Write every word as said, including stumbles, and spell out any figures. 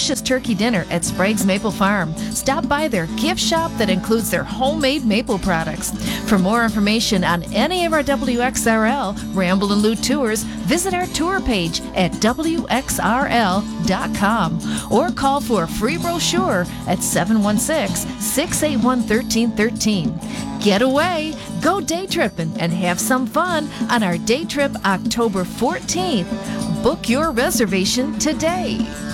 delicious turkey dinner at Sprague's Maple Farm. Stop by their gift shop that includes their homemade maple products. For more information on any of our W X R L Ramble and Loot tours, visit our tour page at W X R L dot com or call for a free brochure at seven one six, six eight one, one three one three. Get away, go day tripping, and have some fun on our day trip October fourteenth. Book your reservation today.